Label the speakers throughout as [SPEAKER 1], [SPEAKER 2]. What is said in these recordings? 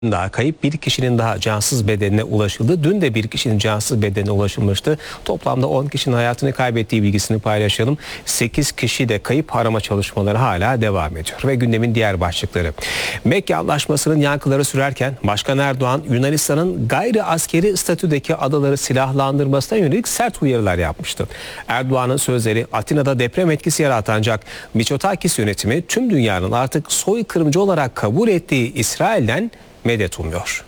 [SPEAKER 1] Daha kayıp bir kişinin daha cansız bedenine ulaşıldı. Dün de bir kişinin cansız bedenine ulaşılmıştı. Toplamda 10 kişinin hayatını kaybettiği bilgisini paylaşalım. 8 kişi de kayıp arama çalışmaları hala devam ediyor. Ve gündemin diğer başlıkları. Mekke Antlaşması'nın yankıları sürerken Başkan Erdoğan Yunanistan'ın gayri askeri statüdeki adaları silahlandırmasına yönelik sert uyarılar yapmıştı. Erdoğan'ın sözleri Atina'da deprem etkisi yaratan ancak Mitsotakis yönetimi tüm dünyanın artık soykırımcı olarak kabul ettiği İsrail'den medet umuyor.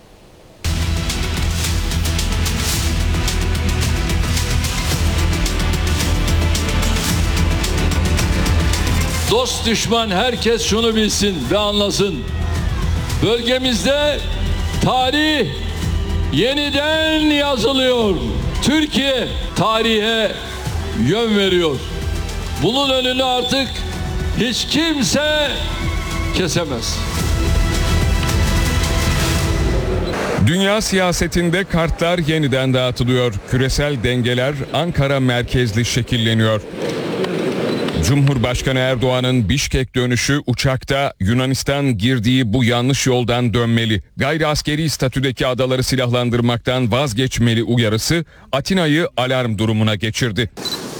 [SPEAKER 2] Dost düşman herkes şunu bilsin ve anlasın. Bölgemizde tarih yeniden yazılıyor. Türkiye tarihe yön veriyor. Bunun önünü artık hiç kimse kesemez.
[SPEAKER 3] Dünya siyasetinde kartlar yeniden dağıtılıyor. Küresel dengeler Ankara merkezli şekilleniyor. Cumhurbaşkanı Erdoğan'ın Bişkek dönüşü uçakta Yunanistan girdiği bu yanlış yoldan dönmeli. Gayri askeri statüdeki adaları silahlandırmaktan vazgeçmeli uyarısı Atina'yı alarm durumuna geçirdi.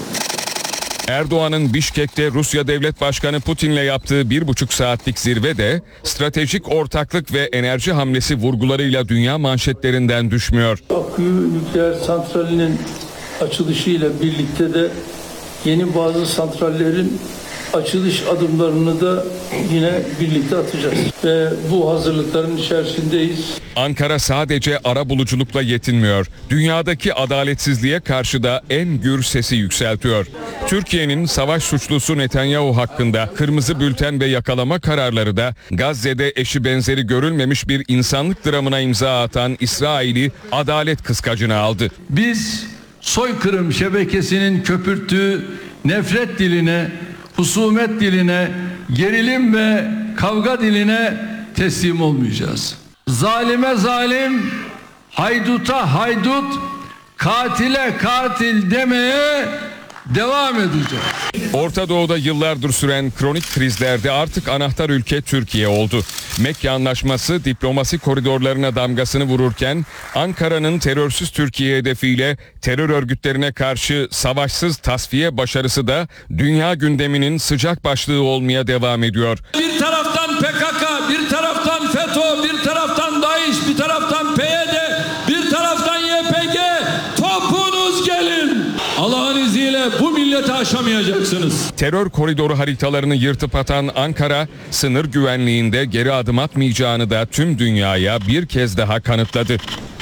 [SPEAKER 3] Erdoğan'ın Bişkek'te Rusya Devlet Başkanı Putin'le yaptığı 1,5 saatlik zirvede stratejik ortaklık ve enerji hamlesi vurgularıyla dünya manşetlerinden düşmüyor.
[SPEAKER 4] Akkuyu nükleer santralinin açılışıyla birlikte de yeni bazı santrallerin açılış adımlarını da yine birlikte atacağız. Ve bu hazırlıkların içerisindeyiz.
[SPEAKER 3] Ankara sadece arabuluculukla yetinmiyor. Dünyadaki adaletsizliğe karşı da en gür sesi yükseltiyor. Türkiye'nin savaş suçlusu Netanyahu hakkında kırmızı bülten ve yakalama kararları da Gazze'de eşi benzeri görülmemiş bir insanlık dramına imza atan İsrail'i adalet kıskacına aldı.
[SPEAKER 2] Biz soykırım şebekesinin köpürttüğü nefret diline, husumet diline, gerilim ve kavga diline teslim olmayacağız. Zalime zalim, hayduta haydut, katile katil demeye devam edeceğiz.
[SPEAKER 3] Orta Doğu'da yıllardır süren kronik krizlerde artık anahtar ülke Türkiye oldu. Mekke Antlaşması diplomasi koridorlarına damgasını vururken Ankara'nın terörsüz Türkiye hedefiyle terör örgütlerine karşı savaşsız tasfiye başarısı da dünya gündeminin sıcak başlığı olmaya devam ediyor.
[SPEAKER 2] Bir taraftan PKK, bir taraftan FETÖ, bir taraftan DAEŞ, bir taraftan PYD, bir taraftan YPG. Topunuz gelin. Allah'ın izniyle bu milleti aşamayacaksınız.
[SPEAKER 3] Terör koridoru haritalarını yırtıp atan Ankara, sınır güvenliğinde geri adım atmayacağını da tüm dünyaya bir kez daha kanıtladı.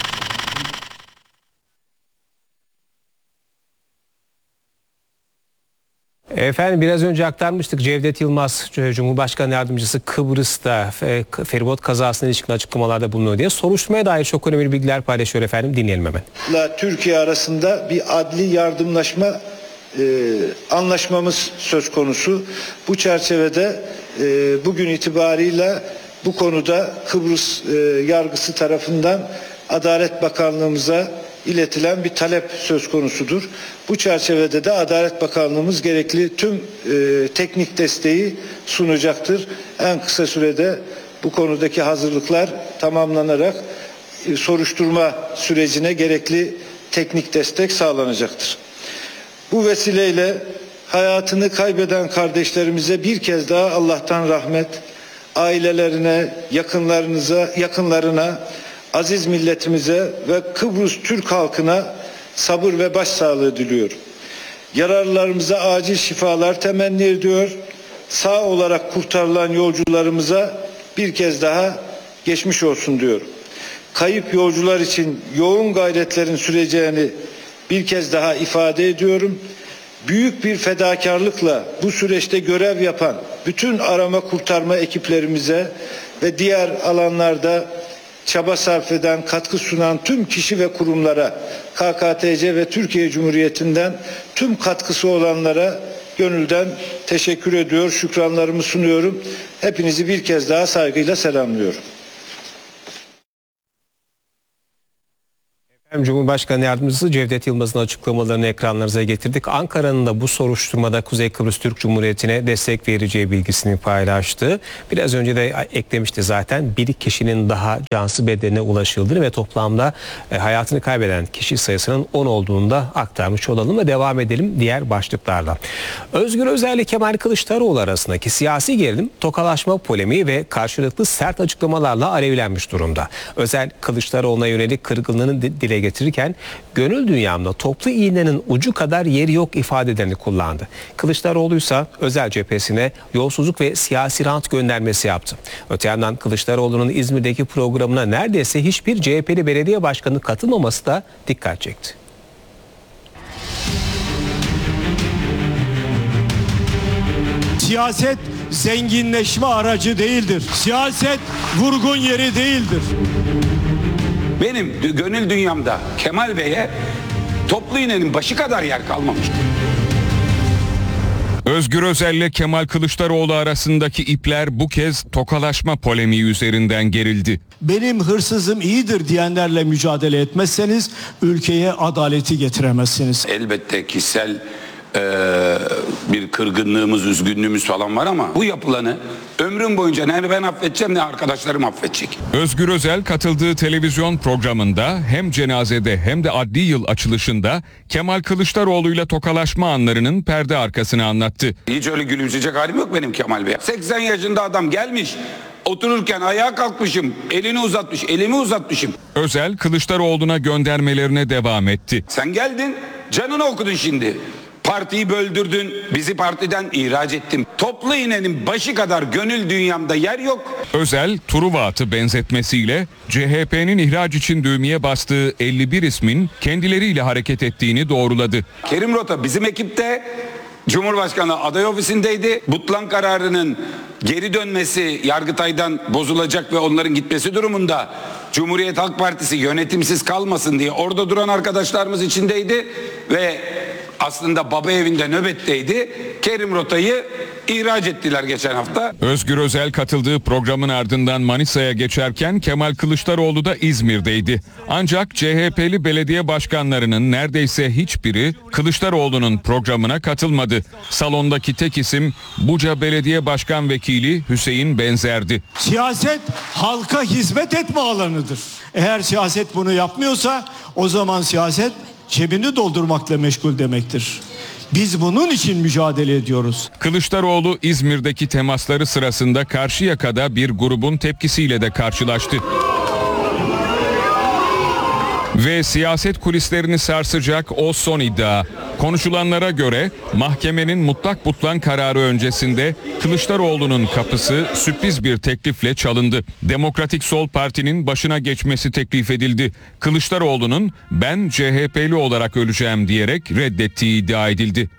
[SPEAKER 1] Efendim biraz önce aktarmıştık, Cevdet Yılmaz Cumhurbaşkanı Yardımcısı Kıbrıs'ta feribot kazasına ilişkin açıklamalarda bulunuyor diye soruşturmaya dair çok önemli bilgiler paylaşıyor efendim, dinleyelim hemen.
[SPEAKER 5] Türkiye arasında bir adli yardımlaşma anlaşmamız söz konusu. Bu çerçevede bugün itibarıyla bu konuda Kıbrıs yargısı tarafından Adalet Bakanlığımıza iletilen bir talep söz konusudur. Bu çerçevede de Adalet Bakanlığımız gerekli tüm teknik desteği sunacaktır. En kısa sürede bu konudaki hazırlıklar tamamlanarak soruşturma sürecine gerekli teknik destek sağlanacaktır. Bu vesileyle hayatını kaybeden kardeşlerimize bir kez daha Allah'tan rahmet, ailelerine, yakınlarına, aziz milletimize ve Kıbrıs Türk halkına sabır ve başsağlığı diliyorum. Yaralılarımıza acil şifalar temenni ediyor. Sağ olarak kurtarılan yolcularımıza bir kez daha geçmiş olsun diyorum. Kayıp yolcular için yoğun gayretlerin süreceğini bir kez daha ifade ediyorum. Büyük bir fedakarlıkla bu süreçte görev yapan bütün arama kurtarma ekiplerimize ve diğer alanlarda çaba sarf eden, katkı sunan tüm kişi ve kurumlara, KKTC ve Türkiye Cumhuriyeti'nden tüm katkısı olanlara gönülden teşekkür ediyor, şükranlarımı sunuyorum. Hepinizi bir kez daha saygıyla selamlıyorum.
[SPEAKER 1] Cumhurbaşkanı Yardımcısı Cevdet Yılmaz'ın açıklamalarını ekranlarınıza getirdik. Ankara'nın da bu soruşturmada Kuzey Kıbrıs Türk Cumhuriyeti'ne destek vereceği bilgisini paylaştı. Biraz önce de eklemişti zaten, bir kişinin daha cansız bedenine ulaşıldığını ve toplamda hayatını kaybeden kişi sayısının 10 olduğunu da aktarmış olalım ve devam edelim diğer başlıklarla. Özgür Özel ile Kemal Kılıçdaroğlu arasındaki siyasi gerilim, tokalaşma polemiği ve karşılıklı sert açıklamalarla alevlenmiş durumda. Özel, Kılıçdaroğlu'na yönelik kırgınlığını dile getirirken gönül dünyamda toplu iğnenin ucu kadar yeri yok ifadelerini kullandı. Kılıçdaroğlu ise Özel cephesine yolsuzluk ve siyasi rant göndermesi yaptı. Öte yandan Kılıçdaroğlu'nun İzmir'deki programına neredeyse hiçbir CHP'li belediye başkanı katılmaması da dikkat çekti.
[SPEAKER 6] Siyaset zenginleşme aracı değildir. Siyaset vurgun yeri değildir.
[SPEAKER 7] Benim gönül dünyamda Kemal Bey'e toplu iğnenin başı kadar yer kalmamıştı.
[SPEAKER 3] Özgür Özel ile Kemal Kılıçdaroğlu arasındaki ipler bu kez tokalaşma polemiği üzerinden gerildi.
[SPEAKER 6] Benim hırsızım iyidir diyenlerle mücadele etmezseniz ülkeye adaleti getiremezsiniz.
[SPEAKER 7] Elbette kişisel bir kırgınlığımız, üzgünlüğümüz falan var ama bu yapılanı ömrüm boyunca ne ben affedeceğim ne arkadaşlarım affedecek.
[SPEAKER 3] Özgür Özel katıldığı televizyon programında hem cenazede hem de adli yıl açılışında Kemal Kılıçdaroğlu ile tokalaşma anlarının perde arkasını anlattı.
[SPEAKER 7] Hiç öyle gülümseyecek halim yok benim Kemal Bey. 80 yaşında adam gelmiş, otururken ayağa kalkmışım, elini uzatmış, elimi uzatmışım.
[SPEAKER 3] Özel, Kılıçdaroğlu'na göndermelerine devam etti.
[SPEAKER 7] Sen geldin, canını okudun şimdi. Partiyi böldürdün, bizi partiden ihraç ettin. Toplu iğnenin başı kadar gönül dünyamda yer yok.
[SPEAKER 3] Özel, Truva atı benzetmesiyle CHP'nin ihraç için düğmeye bastığı 51 ismin kendileriyle hareket ettiğini doğruladı.
[SPEAKER 7] Kerim Rota bizim ekipte, Cumhurbaşkanı aday ofisindeydi. Butlan kararının geri dönmesi Yargıtay'dan bozulacak ve onların gitmesi durumunda Cumhuriyet Halk Partisi yönetimsiz kalmasın diye orada duran arkadaşlarımız içindeydi ve aslında baba evinde nöbetteydi. Kerim Rota'yı ihraç ettiler geçen hafta.
[SPEAKER 3] Özgür Özel katıldığı programın ardından Manisa'ya geçerken Kemal Kılıçdaroğlu da İzmir'deydi. Ancak CHP'li belediye başkanlarının neredeyse hiçbiri Kılıçdaroğlu'nun programına katılmadı. Salondaki tek isim Buca Belediye Başkan Vekili Hüseyin Benzer'di.
[SPEAKER 6] Siyaset halka hizmet etme alanıdır. Eğer siyaset bunu yapmıyorsa o zaman siyaset cebini doldurmakla meşgul demektir. Biz bunun için mücadele ediyoruz.
[SPEAKER 3] Kılıçdaroğlu İzmir'deki temasları sırasında Karşıyaka'da bir grubun tepkisiyle de karşılaştı. Ve siyaset kulislerini sarsacak o son iddia. Konuşulanlara göre mahkemenin mutlak butlan kararı öncesinde Kılıçdaroğlu'nun kapısı sürpriz bir teklifle çalındı. Demokratik Sol Parti'nin başına geçmesi teklif edildi. Kılıçdaroğlu'nun ben CHP'li olarak öleceğim diyerek reddettiği iddia edildi.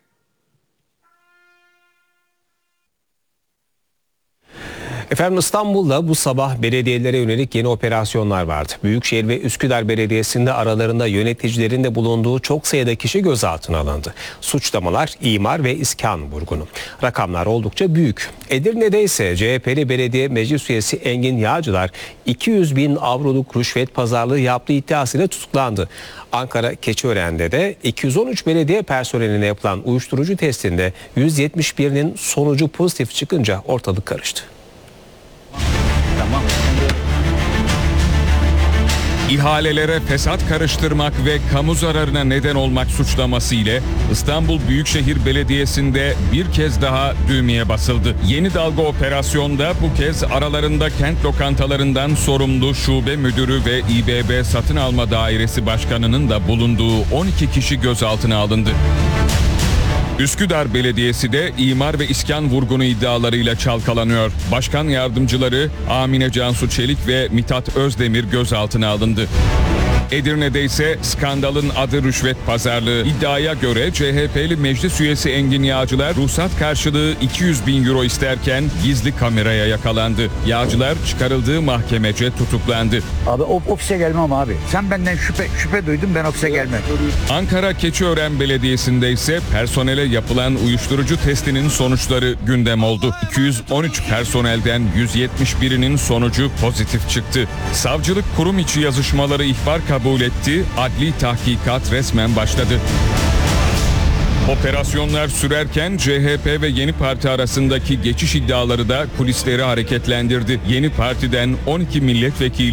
[SPEAKER 1] Efendim, İstanbul'da bu sabah belediyelere yönelik yeni operasyonlar vardı. Büyükşehir ve Üsküdar Belediyesi'nde aralarında yöneticilerin de bulunduğu çok sayıda kişi gözaltına alındı. Suçlamalar imar ve iskan vurgunu. Rakamlar oldukça büyük. Edirne'de ise CHP'li belediye meclis üyesi Engin Yağcılar 200.000 avroluk rüşvet pazarlığı yaptığı iddiasıyla tutuklandı. Ankara Keçiören'de de 213 belediye personeline yapılan uyuşturucu testinde 171'inin sonucu pozitif çıkınca ortalık karıştı.
[SPEAKER 3] İhalelere fesat karıştırmak ve kamu zararına neden olmak suçlaması ile İstanbul Büyükşehir Belediyesi'nde bir kez daha düğmeye basıldı. Yeni dalga operasyonda bu kez aralarında kent lokantalarından sorumlu şube müdürü ve İBB Satın Alma Dairesi Başkanı'nın da bulunduğu 12 kişi gözaltına alındı. Üsküdar Belediyesi de imar ve iskan vurgunu iddialarıyla çalkalanıyor. Başkan yardımcıları Amine Cansu Çelik ve Mithat Özdemir gözaltına alındı. Edirne'de ise skandalın adı rüşvet pazarlığı. İddiaya göre CHP'li meclis üyesi Engin Yağcılar ruhsat karşılığı 200.000 euro isterken gizli kameraya yakalandı. Yağcılar çıkarıldığı mahkemece tutuklandı.
[SPEAKER 8] Abi ofise gelmem abi. Sen benden şüphe duydun, ben ofise gelmem.
[SPEAKER 3] Ankara Keçiören Belediyesi'nde ise personele yapılan uyuşturucu testinin sonuçları gündem oldu. 213 personelden 171'inin sonucu pozitif çıktı. Savcılık kurum içi yazışmaları ihbar kabul etti, adli tahkikat resmen başladı. Operasyonlar sürerken CHP ve Yeni Parti arasındaki geçiş iddiaları da kulisleri hareketlendirdi. Yeni Parti'den 12 milletvekili